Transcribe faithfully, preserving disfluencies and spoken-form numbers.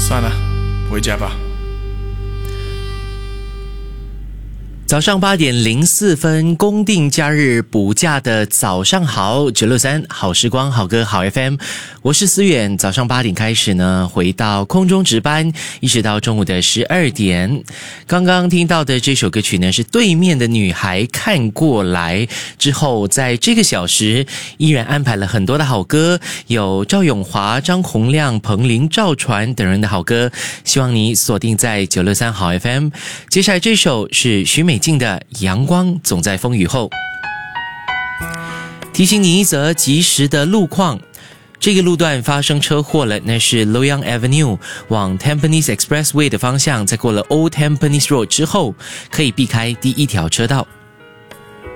算了，回家吧。 早上八点零四分，公定假日补假的早上好，九六三好时光好歌好 F M， 我是思远。早上八点开始呢，回到空中值班，一直到中午的十二点。刚刚听到的这首歌曲呢，是对面的女孩看过来。之后在这个小时依然安排了很多的好歌，有赵咏华、张洪量、彭羚、赵传等人的好歌，希望你锁定在九六三好 F M。 接下来这首是许美静的阳光总在风雨后。提醒你一则及时的路况，这个路段发生车祸了，那是 Loyang Avenue 往 Tampines Expressway 的方向，在过了 Old Tampines Road 之后，可以避开第一条车道。